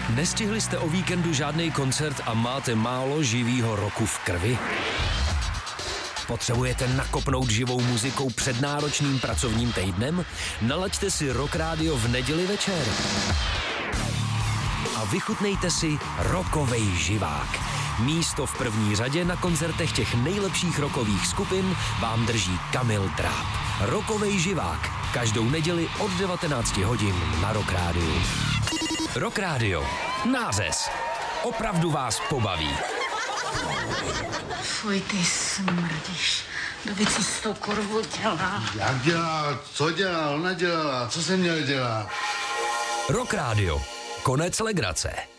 Nestihli jste o víkendu žádný koncert a máte málo živýho roku v krvi? Potřebujete nakopnout živou muzikou před náročným pracovním týdnem? Nalaďte si Rock Radio v neděli večer. A vychutnejte si rockovej živák. Místo v první řadě na koncertech těch nejlepších rockových skupin vám drží Kamil Dráb. Rockovej živák. Každou neděli od 19 hodin na Rock Radio. Rock Radio. Nářez. Opravdu vás pobaví. Fuj, ty smrdíš. Kdo by si s tou korvou dělal? Jak dělal? Co dělal? Ona dělala. Co jsem měl dělat? Rock Radio. Konec legrace.